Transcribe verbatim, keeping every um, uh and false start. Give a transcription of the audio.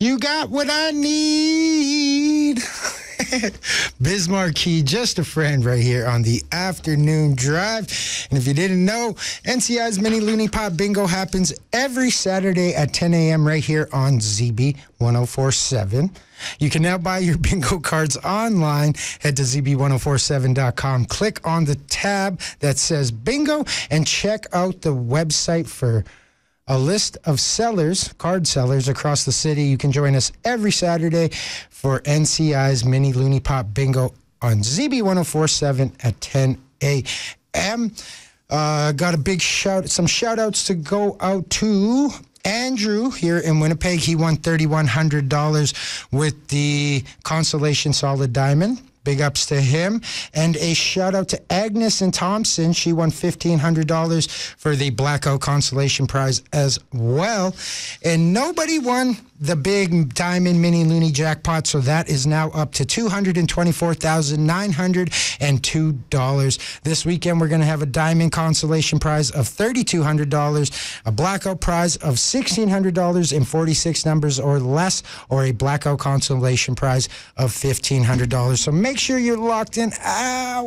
You got what I need. Biz Marquee, just a friend right here on the afternoon drive. And if you didn't know, N C I's Mini Looney Pop Bingo happens every Saturday at ten a.m. right here on Z B ten forty-seven. You can now buy your bingo cards online. Head to Z B ten forty-seven dot com. Click on the tab that says bingo and check out the website for a list of sellers, card sellers across the city. You can join us every Saturday for N C I's Mini Looney Pop Bingo on Z B ten forty-seven at ten a.m. Uh, got a big shout, some shout outs to go out to Andrew here in Winnipeg. He won three thousand one hundred dollars with the Constellation Solid Diamond. Big ups to him. And a shout out to Agnes and Thompson. She won fifteen hundred dollars for the Blackout Consolation Prize as well. And nobody won the big Diamond Mini Looney Jackpot, so that is now up to two hundred twenty-four thousand nine hundred two dollars. This weekend, we're going to have a Diamond Consolation Prize of three thousand two hundred dollars, a Blackout Prize of one thousand six hundred dollars in forty-six numbers or less, or a Blackout Consolation Prize of fifteen hundred dollars. So make sure you're locked in. Ow!